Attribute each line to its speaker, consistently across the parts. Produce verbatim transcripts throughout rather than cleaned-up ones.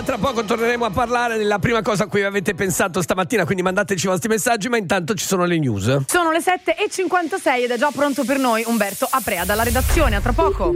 Speaker 1: Tra poco torneremo a parlare della prima cosa a cui avete pensato stamattina, quindi mandateci i vostri messaggi, ma intanto ci sono le news.
Speaker 2: Sono le sette e cinquantasei ed è già pronto per noi Umberto Aprea dalla redazione. A tra poco.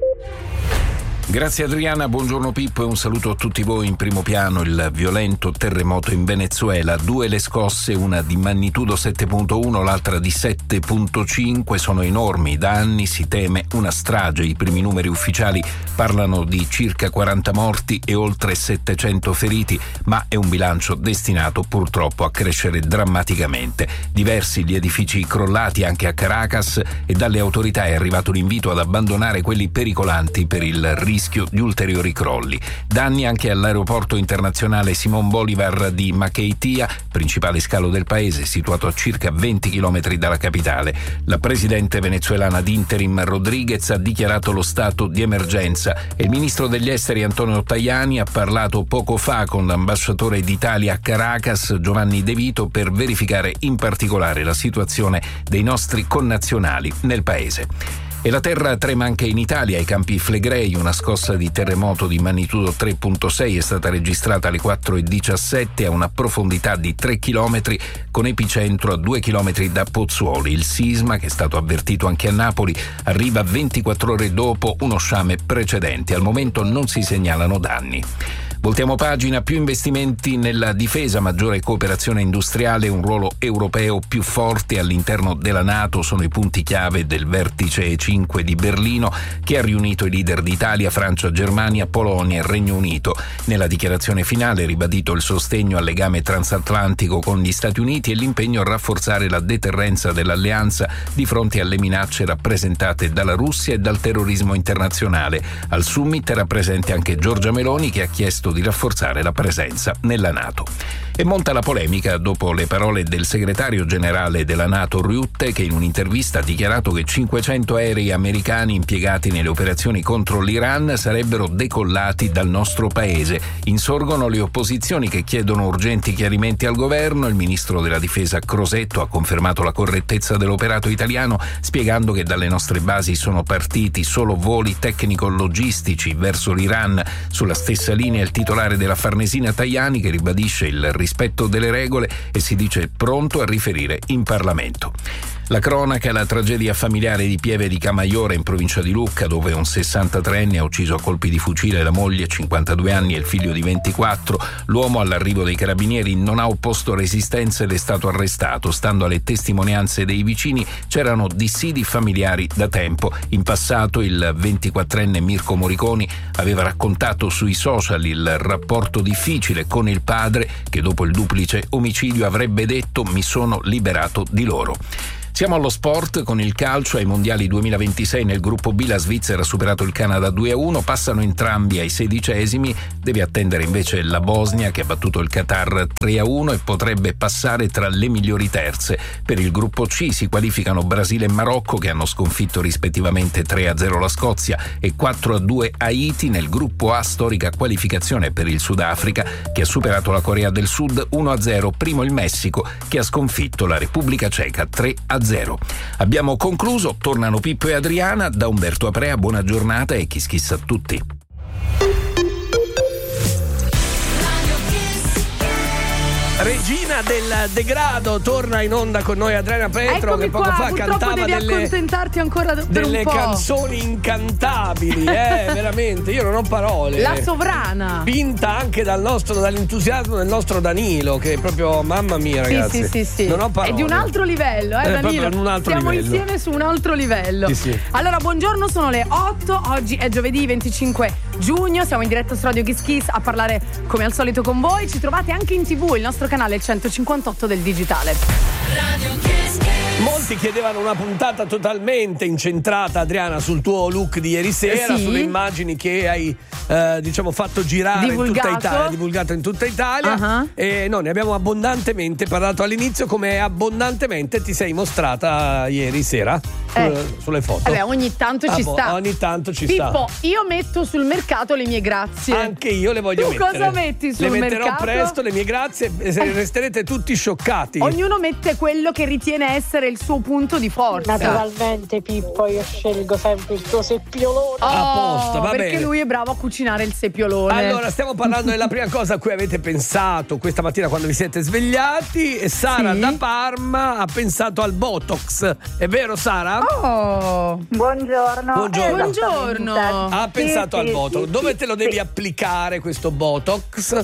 Speaker 3: Grazie Adriana, buongiorno Pippo e un saluto a tutti voi. In primo piano il violento terremoto in Venezuela, due le scosse, una di magnitudo sette virgola uno, l'altra di sette virgola cinque, sono enormi, da anni si teme una strage, i primi numeri ufficiali parlano di circa quaranta morti e oltre settecento feriti, ma è un bilancio destinato purtroppo a crescere drammaticamente. Diversi gli edifici crollati anche a Caracas e dalle autorità è arrivato l'invito ad abbandonare quelli pericolanti per il rischio di ulteriori crolli. Danni anche all'aeroporto internazionale Simón Bolívar di Maiquetía, principale scalo del paese, situato a circa venti chilometri dalla capitale. La presidente venezuelana d'interim Rodríguez ha dichiarato lo stato di emergenza e il ministro degli esteri Antonio Tajani ha parlato poco fa con l'ambasciatore d'Italia a Caracas Giovanni De Vito per verificare in particolare la situazione dei nostri connazionali nel paese. E la terra trema anche in Italia, ai Campi Flegrei, una scossa di terremoto di magnitudo tre virgola sei è stata registrata alle quattro e diciassette a una profondità di tre chilometri, con epicentro a due chilometri da Pozzuoli. Il sisma, che è stato avvertito anche a Napoli, arriva ventiquattro ore dopo uno sciame precedente. Al momento non si segnalano danni. Voltiamo pagina, più investimenti nella difesa, maggiore cooperazione industriale, un ruolo europeo più forte all'interno della NATO sono i punti chiave del vertice E cinque di Berlino che ha riunito i leader d'Italia, Francia, Germania, Polonia e Regno Unito. Nella dichiarazione finale è ribadito il sostegno al legame transatlantico con gli Stati Uniti e l'impegno a rafforzare la deterrenza dell'alleanza di fronte alle minacce rappresentate dalla Russia e dal terrorismo internazionale. Al summit era presente anche Giorgia Meloni, che ha chiesto di rafforzare la presenza nella NATO. E monta la polemica dopo le parole del segretario generale della NATO Rutte, che in un'intervista ha dichiarato che cinquecento aerei americani impiegati nelle operazioni contro l'Iran sarebbero decollati dal nostro paese. Insorgono le opposizioni che chiedono urgenti chiarimenti al governo. Il ministro della difesa Crosetto ha confermato la correttezza dell'operato italiano, spiegando che dalle nostre basi sono partiti solo voli tecnico-logistici verso l'Iran. Sulla stessa linea il titolare della Farnesina Tajani, che ribadisce il rispetto delle regole e si dice pronto a riferire in Parlamento. La cronaca, la tragedia familiare di Pieve di Camaiore in provincia di Lucca, dove un sessantatreenne ha ucciso a colpi di fucile la moglie, cinquantadue anni, e il figlio di ventiquattro. L'uomo, all'arrivo dei carabinieri, non ha opposto resistenza ed è stato arrestato. Stando alle testimonianze dei vicini, c'erano dissidi familiari da tempo. In passato il ventiquattrenne Mirko Moriconi aveva raccontato sui social il rapporto difficile con il padre, che dopo il duplice omicidio avrebbe detto: mi sono liberato di loro. Siamo allo sport con il calcio. Ai mondiali duemilaventisei nel gruppo B la Svizzera ha superato il Canada due a uno, passano entrambi ai sedicesimi, deve attendere invece la Bosnia che ha battuto il Qatar tre a uno e potrebbe passare tra le migliori terze. Per il gruppo C si qualificano Brasile e Marocco, che hanno sconfitto rispettivamente tre a zero la Scozia e quattro a due Haiti. Nel gruppo A storica qualificazione per il Sudafrica, che ha superato la Corea del Sud uno a zero, primo il Messico che ha sconfitto la Repubblica Ceca tre a zero. Abbiamo concluso, tornano Pippo e Adriana. Da Umberto Aprea buona giornata e kiss kiss a tutti.
Speaker 1: Regina del degrado torna in onda con noi Adriana Petro.
Speaker 2: Eccomi
Speaker 1: che poco
Speaker 2: qua,
Speaker 1: fa
Speaker 2: purtroppo
Speaker 1: cantava
Speaker 2: devi
Speaker 1: delle,
Speaker 2: accontentarti ancora per
Speaker 1: delle
Speaker 2: un po'.
Speaker 1: canzoni incantabili, eh, veramente, io non ho parole.
Speaker 2: La sovrana,
Speaker 1: Vinta anche dal nostro, dall'entusiasmo del nostro Danilo, che è proprio, mamma mia ragazzi,
Speaker 2: sì, sì, sì, sì.
Speaker 1: non ho parole.
Speaker 2: È di un altro livello, eh,
Speaker 1: È
Speaker 2: Danilo.
Speaker 1: proprio un altro
Speaker 2: Siamo
Speaker 1: livello.
Speaker 2: insieme su un altro livello.
Speaker 1: Sì, sì.
Speaker 2: Allora, buongiorno, sono le otto, oggi è giovedì venticinque giugno, siamo in diretta su Radio Kiss Kiss a parlare come al solito con voi. Ci trovate anche in tv, il nostro canale è centocinquantotto del digitale.
Speaker 4: Radio Kiss Kiss.
Speaker 1: Molti chiedevano una puntata totalmente incentrata, Adriana, sul tuo look di ieri sera,
Speaker 2: Sì.
Speaker 1: sulle immagini che hai eh, diciamo fatto girare
Speaker 2: Divulgato.
Speaker 1: in tutta Italia, divulgato in tutta Italia.
Speaker 2: Uh-huh.
Speaker 1: E noi ne abbiamo abbondantemente parlato all'inizio, come abbondantemente ti sei mostrata ieri sera su-
Speaker 2: Eh.
Speaker 1: sulle foto.
Speaker 2: Vabbè, ogni tanto
Speaker 1: Ah,
Speaker 2: ci
Speaker 1: boh,
Speaker 2: sta.
Speaker 1: ogni tanto ci
Speaker 2: Pippo,
Speaker 1: sta.
Speaker 2: io metto sul mercato le mie grazie.
Speaker 1: Anche io le voglio
Speaker 2: Tu
Speaker 1: mettere.
Speaker 2: cosa metti sul
Speaker 1: Le metterò
Speaker 2: mercato?
Speaker 1: presto le mie grazie e se
Speaker 2: Eh.
Speaker 1: resterete tutti scioccati.
Speaker 2: Ognuno mette quello che ritiene essere il suo punto di forza.
Speaker 5: Naturalmente, Pippo, io scelgo sempre il tuo seppiolone.
Speaker 2: Oh,
Speaker 1: A posto, va
Speaker 2: perché
Speaker 1: bene.
Speaker 2: lui è bravo a cucinare il seppiolone.
Speaker 1: Allora, stiamo parlando della prima cosa a cui avete pensato questa mattina quando vi siete svegliati. E Sara
Speaker 2: Sì.
Speaker 1: da Parma ha pensato al Botox. È vero, Sara?
Speaker 2: Oh,
Speaker 6: Buongiorno.
Speaker 1: Buongiorno.
Speaker 2: Buongiorno.
Speaker 1: Ha
Speaker 6: Sì,
Speaker 1: pensato
Speaker 6: sì,
Speaker 1: al Botox.
Speaker 6: sì,
Speaker 1: Dove
Speaker 6: sì,
Speaker 1: te lo devi
Speaker 6: sì.
Speaker 1: applicare questo Botox?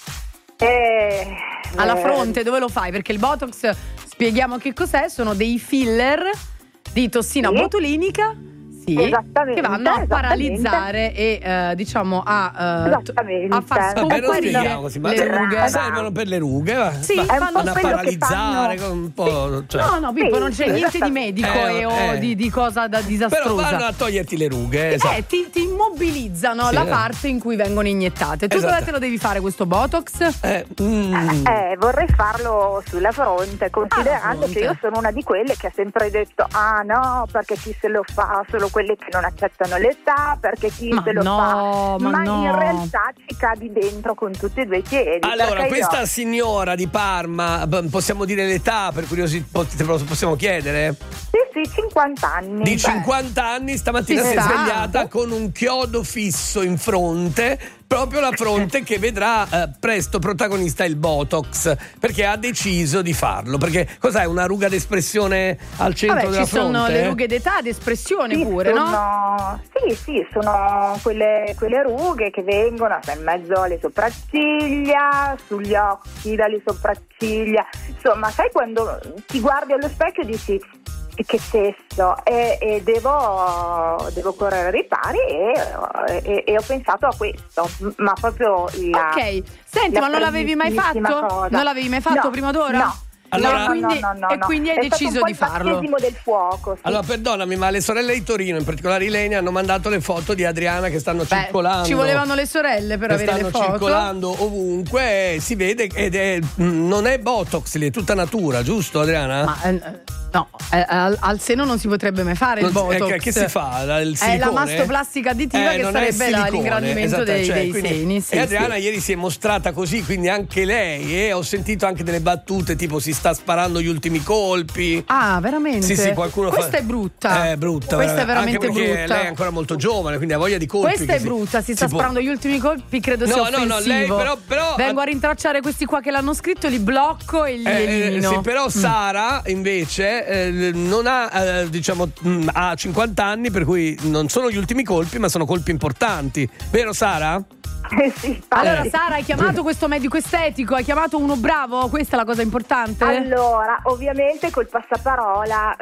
Speaker 6: Eh,
Speaker 2: alla
Speaker 6: eh,
Speaker 2: fronte, dove lo fai? Perché il Botox, spieghiamo che cos'è, sono dei filler di tossina
Speaker 6: Sì.
Speaker 2: botulinica. Sì,
Speaker 6: Esattamente,
Speaker 2: che vanno a
Speaker 6: esattamente.
Speaker 2: paralizzare e eh, diciamo a, eh,
Speaker 6: Esattamente.
Speaker 2: a far
Speaker 6: Vabbè,
Speaker 1: Vabbè, non
Speaker 2: scomparire
Speaker 1: spieghiamo così, ma
Speaker 2: le rughe.
Speaker 1: servono per le rughe. va.
Speaker 2: Sì,
Speaker 1: Va-
Speaker 2: è un po'
Speaker 1: vanno a
Speaker 6: quello che
Speaker 1: paralizzare
Speaker 6: fanno.
Speaker 1: con un po'. Cioè.
Speaker 2: No, no, Pippo,
Speaker 6: Sì,
Speaker 2: non c'è
Speaker 6: sì,
Speaker 2: niente di
Speaker 6: esatto.
Speaker 2: medico
Speaker 1: Eh,
Speaker 2: e o
Speaker 1: eh.
Speaker 2: di, di cosa da
Speaker 1: Però
Speaker 2: disastrosa.
Speaker 1: vanno a toglierti le rughe. esatto.
Speaker 2: Eh, ti, ti immobilizzano
Speaker 1: Sì,
Speaker 2: la
Speaker 1: eh.
Speaker 2: parte in cui vengono iniettate. Tu
Speaker 1: Esatto.
Speaker 2: dove te lo devi fare questo Botox?
Speaker 1: Eh, mm.
Speaker 6: Eh, vorrei farlo sulla fronte, considerando
Speaker 2: fronte.
Speaker 6: che io sono una di quelle che ha sempre detto ah no, perché chi se lo fa solo quelli che non accettano l'età, perché chi
Speaker 2: Ma
Speaker 6: se lo
Speaker 2: no,
Speaker 6: fa,
Speaker 2: ma no.
Speaker 6: in realtà ci cadi dentro con tutti e due i piedi.
Speaker 1: Allora,
Speaker 6: perché
Speaker 1: questa
Speaker 6: io-
Speaker 1: signora di Parma, b- possiamo dire l'età per curiosità, te lo possiamo chiedere?
Speaker 6: Sì, sì, cinquanta anni.
Speaker 1: Di
Speaker 6: Beh,
Speaker 1: cinquanta anni, stamattina
Speaker 2: Ci
Speaker 1: si è
Speaker 2: sta.
Speaker 1: svegliata con un chiodo fisso in fronte, proprio la fronte che vedrà eh, presto protagonista il Botox, perché ha deciso di farlo. Perché cos'è, una ruga d'espressione al centro
Speaker 2: Vabbè,
Speaker 1: della
Speaker 2: ci sono
Speaker 1: fronte?
Speaker 2: le rughe d'età, d'espressione
Speaker 6: Sì,
Speaker 2: pure, no?
Speaker 6: sono, sì, sì, sono quelle, quelle rughe che vengono in mezzo alle sopracciglia, sugli occhi, dalle sopracciglia. Insomma, sai quando ti guardi allo specchio e dici che sesso e, e devo, devo correre ai ripari e, e- e ho pensato a questo, ma proprio la,
Speaker 2: Ok, senti,
Speaker 6: la
Speaker 2: ma non l'avevi mai
Speaker 6: primissima
Speaker 2: fatto?
Speaker 6: cosa.
Speaker 2: Non l'avevi mai fatto
Speaker 6: No,
Speaker 2: prima d'ora?
Speaker 6: No.
Speaker 1: Allora-
Speaker 6: no,
Speaker 2: quindi,
Speaker 6: no, no, no,
Speaker 2: e
Speaker 6: no.
Speaker 2: quindi hai
Speaker 6: È stato
Speaker 2: deciso
Speaker 6: un po'
Speaker 2: di
Speaker 6: il
Speaker 2: farlo.
Speaker 6: battesimo del fuoco, sì.
Speaker 1: Allora, perdonami, ma le sorelle di Torino, in particolare Ilenia, hanno mandato le foto di Adriana che stanno
Speaker 2: Beh,
Speaker 1: circolando.
Speaker 2: ci volevano le sorelle per
Speaker 1: che
Speaker 2: avere
Speaker 1: stanno
Speaker 2: le foto.
Speaker 1: circolando ovunque, eh, si vede ed è mh, non è Botox, lì è tutta natura, giusto Adriana?
Speaker 2: Ma eh, no, eh, al, al seno non si potrebbe mai fare il
Speaker 1: Non- eh,
Speaker 2: Botox.
Speaker 1: che, che si fa? La- Il
Speaker 2: È la
Speaker 1: silicone?
Speaker 2: mastoplastica additiva
Speaker 1: Eh,
Speaker 2: che
Speaker 1: non è
Speaker 2: sarebbe la-
Speaker 1: silicone,
Speaker 2: l'ingrandimento
Speaker 1: esatto,
Speaker 2: dei,
Speaker 1: cioè,
Speaker 2: dei
Speaker 1: quindi-
Speaker 2: seni. Sì,
Speaker 1: e Adriana
Speaker 2: sì.
Speaker 1: ieri si è mostrata così, quindi anche lei, e ho sentito anche delle battute tipo si sta sparando gli ultimi colpi.
Speaker 2: Ah, veramente?
Speaker 1: Sì, sì, qualcuno fa-
Speaker 2: Questa è brutta.
Speaker 1: È brutta.
Speaker 2: Questa è veramente
Speaker 1: anche perché
Speaker 2: brutta.
Speaker 1: lei è ancora molto giovane, quindi ha voglia di colpi.
Speaker 2: Questa
Speaker 1: che
Speaker 2: è brutta, si sta
Speaker 1: può-
Speaker 2: sparando gli ultimi colpi, credo
Speaker 1: No,
Speaker 2: sia
Speaker 1: no, no,
Speaker 2: offensivo.
Speaker 1: lei però- però-
Speaker 2: Vengo a rintracciare questi qua che l'hanno scritto, li blocco e li
Speaker 1: Eh, eh,
Speaker 2: elimino.
Speaker 1: sì, però Sara invece eh, non ha, eh, diciamo, mh, ha cinquanta anni, per cui non sono gli ultimi colpi, ma sono colpi importanti. Vero Sara?
Speaker 6: Eh, sì,
Speaker 2: Allora,
Speaker 6: infatti.
Speaker 2: Sara, hai chiamato questo medico estetico? Hai chiamato uno bravo? Questa è la cosa importante?
Speaker 6: Allora, ovviamente col passaparola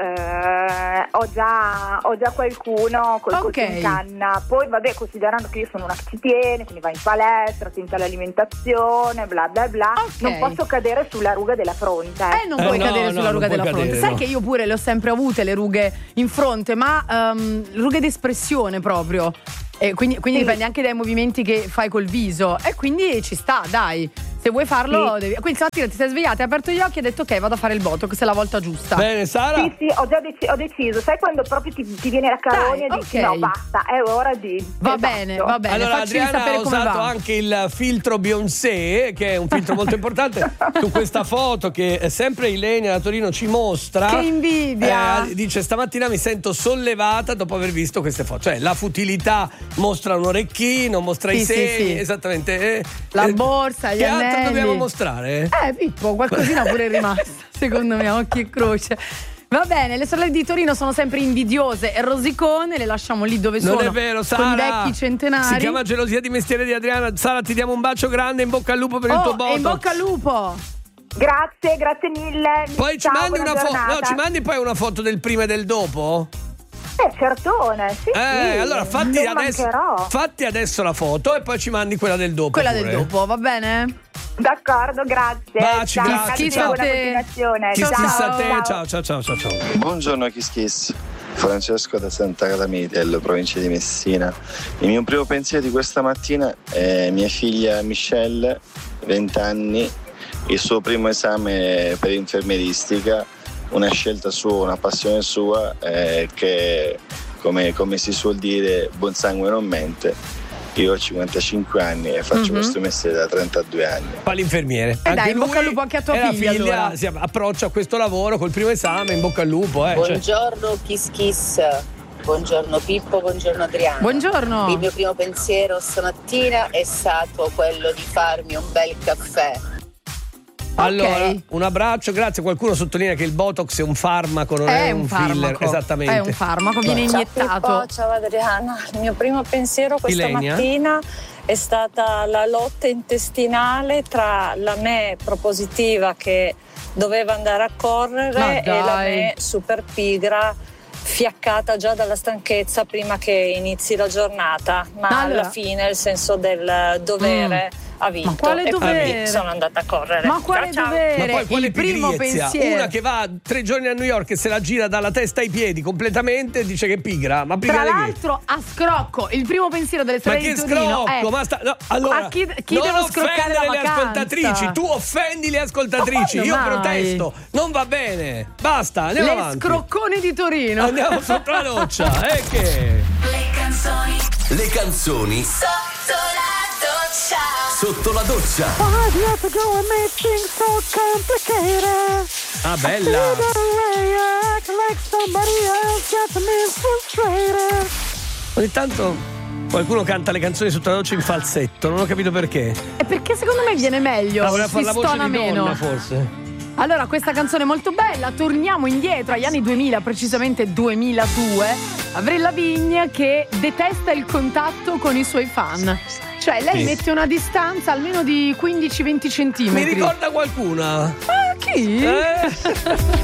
Speaker 6: eh, ho, già, ho già qualcuno col
Speaker 2: Ok.
Speaker 6: colpo in canna. Poi vabbè, considerando che io sono una che ci tiene, quindi va in palestra, attenta all'alimentazione, bla bla bla,
Speaker 2: Ok.
Speaker 6: non posso cadere sulla ruga della fronte.
Speaker 2: Eh, non
Speaker 1: Eh,
Speaker 2: puoi
Speaker 1: no,
Speaker 2: cadere
Speaker 1: no,
Speaker 2: sulla
Speaker 1: non
Speaker 2: ruga
Speaker 1: puoi
Speaker 2: della fronte.
Speaker 1: cadere,
Speaker 2: Sai
Speaker 1: no.
Speaker 2: che io pure le ho sempre avute le rughe in fronte, ma ehm, rughe d'espressione proprio. E quindi quindi
Speaker 6: Sì.
Speaker 2: dipende anche dai movimenti che fai col viso. E quindi ci sta, dai. Se vuoi farlo,
Speaker 6: Sì.
Speaker 2: devi. Quindi stamattina ti sei svegliata, hai aperto gli occhi e hai detto ok, vado a fare il Botox, è la volta giusta.
Speaker 1: Bene, Sara?
Speaker 6: Sì, sì, ho già deci- ho deciso. Sai quando proprio ti, ti viene la carogna
Speaker 2: Dai,
Speaker 6: e dici
Speaker 2: ok.
Speaker 6: no, basta, è ora di...
Speaker 2: Va
Speaker 6: esatto.
Speaker 2: bene, va bene.
Speaker 1: Allora
Speaker 2: Facci
Speaker 1: Adriana
Speaker 2: sapere
Speaker 1: ha
Speaker 2: come
Speaker 1: usato
Speaker 2: va.
Speaker 1: anche il filtro Beyoncé, che è un filtro molto importante, su questa foto che eh, sempre Ilenia da Torino ci mostra.
Speaker 2: Che invidia!
Speaker 1: Eh, dice stamattina mi sento sollevata dopo aver visto queste foto. Cioè la futilità mostra un orecchino, mostra
Speaker 2: Sì,
Speaker 1: i
Speaker 2: sì,
Speaker 1: seni,
Speaker 2: sì.
Speaker 1: esattamente. eh,
Speaker 2: La
Speaker 1: eh,
Speaker 2: borsa, gli
Speaker 1: Che altro
Speaker 2: anelli.
Speaker 1: dobbiamo mostrare?
Speaker 2: Eh, Pippo, qualcosina pure è rimasta, secondo me, a occhi e croce. Va bene, le sorelle di Torino sono sempre invidiose e rosicone, le lasciamo lì dove
Speaker 1: Non
Speaker 2: sono.
Speaker 1: è vero, Sara.
Speaker 2: Con i vecchi centenari.
Speaker 1: Si chiama gelosia di mestiere di Adriana. Sara, ti diamo un bacio grande, in bocca al lupo per il tuo
Speaker 2: Oh,
Speaker 1: Botox.
Speaker 2: e in bocca al lupo!
Speaker 6: Grazie, grazie mille.
Speaker 1: Poi ci
Speaker 6: Ciao,
Speaker 1: mandi
Speaker 6: buona
Speaker 1: una foto.
Speaker 6: giornata.
Speaker 1: No, ci mandi poi una foto del prima e del dopo?
Speaker 6: Eh, certone, sì,
Speaker 1: Eh,
Speaker 6: sì.
Speaker 1: allora fatti
Speaker 6: Non
Speaker 1: adesso,
Speaker 6: mancherò.
Speaker 1: fatti adesso la foto e poi ci mandi quella del dopo.
Speaker 2: Quella
Speaker 1: pure.
Speaker 2: del dopo, va bene?
Speaker 6: D'accordo, grazie.
Speaker 1: Baci,
Speaker 6: ciao,
Speaker 1: grazie,
Speaker 6: grazie,
Speaker 1: ciao.
Speaker 6: buona continuazione.
Speaker 1: Kiss
Speaker 2: Ciao,
Speaker 1: kiss a
Speaker 2: ciao.
Speaker 1: te, ciao ciao ciao ciao ciao.
Speaker 7: Buongiorno Kiss Kiss, Francesco da Santa Calamitello, provincia di Messina. Il mio primo pensiero di questa mattina è mia figlia Michelle, venti anni, il suo primo esame per infermieristica, una scelta sua, una passione sua eh, che come, come si suol dire buon sangue non mente. Io ho cinquantacinque anni e faccio
Speaker 2: Mhm.
Speaker 7: questo mestiere da trentadue anni.
Speaker 1: Fa l'infermiere.
Speaker 2: Eh dai, in
Speaker 1: lui
Speaker 2: bocca al lupo anche a tua
Speaker 1: e la
Speaker 2: figlia, allora.
Speaker 1: si approccia a questo lavoro col primo esame, in bocca al lupo. Eh, cioè.
Speaker 8: Buongiorno Kiss Kiss, buongiorno Pippo, buongiorno Adriano.
Speaker 2: Buongiorno.
Speaker 8: Il mio primo pensiero stamattina è stato quello di farmi un bel caffè.
Speaker 1: Allora,
Speaker 2: Ok.
Speaker 1: un abbraccio, grazie. Qualcuno sottolinea che il Botox è un farmaco, non è,
Speaker 2: È
Speaker 1: un,
Speaker 2: un
Speaker 1: filler.
Speaker 2: farmaco.
Speaker 1: Esattamente.
Speaker 2: È un farmaco, viene
Speaker 9: Ciao
Speaker 2: iniettato.
Speaker 9: Pippo, ciao Adriana. Il mio primo pensiero questa
Speaker 1: Ilenia?
Speaker 9: mattina è stata la lotta intestinale tra la me propositiva che doveva andare a
Speaker 2: Ma
Speaker 9: correre e la
Speaker 2: dai.
Speaker 9: me super pigra fiaccata già dalla stanchezza prima che inizi la giornata, ma
Speaker 2: Ma allora-
Speaker 9: alla fine il senso del dovere ha vinto.
Speaker 2: Ma quale
Speaker 9: e
Speaker 2: dovere?
Speaker 9: quindi sono andata a correre.
Speaker 2: Ma quale
Speaker 9: Ciao, ciao.
Speaker 2: dovere?
Speaker 1: Ma poi quale
Speaker 2: Il primo
Speaker 1: pigrizia?
Speaker 2: pensiero.
Speaker 1: Una che va tre giorni a New York e se la gira dalla testa ai piedi completamente e dice che è pigra. Ma pigra
Speaker 2: Tra
Speaker 1: di che?
Speaker 2: l'altro a scrocco, il primo pensiero delle
Speaker 1: Ma
Speaker 2: sorelle
Speaker 1: che
Speaker 2: di Torino
Speaker 1: scrocco?
Speaker 2: è
Speaker 1: Ma sta, no, allora,
Speaker 2: a chi, chi
Speaker 1: non
Speaker 2: devo scroccare
Speaker 1: offendere
Speaker 2: la
Speaker 1: le
Speaker 2: vacanza?
Speaker 1: ascoltatrici, tu offendi le ascoltatrici,
Speaker 2: Ma
Speaker 1: io
Speaker 2: quando mai?
Speaker 1: protesto, non va bene, basta, andiamo
Speaker 2: Le
Speaker 1: avanti.
Speaker 2: scroccone di Torino.
Speaker 1: Andiamo sotto la doccia, e che?
Speaker 4: Le canzoni
Speaker 10: Le canzoni
Speaker 4: sotto la doccia.
Speaker 10: sotto la doccia.
Speaker 1: Ah, bella. Ogni tanto qualcuno canta le canzoni sotto la doccia in falsetto, non ho capito perché.
Speaker 2: E perché secondo me viene meglio,
Speaker 1: Ah, voleva
Speaker 2: si
Speaker 1: fare la voce
Speaker 2: stona
Speaker 1: di
Speaker 2: meno.
Speaker 1: donna, forse.
Speaker 2: Allora, questa canzone è molto bella, torniamo indietro agli anni duemila, precisamente duemiladue. Avril Lavigne che detesta il contatto con i suoi fan. Cioè, lei
Speaker 1: Sì.
Speaker 2: mette una distanza almeno di quindici venti centimetri.
Speaker 1: Mi ricorda qualcuna?
Speaker 2: Ah, chi?
Speaker 1: Eh?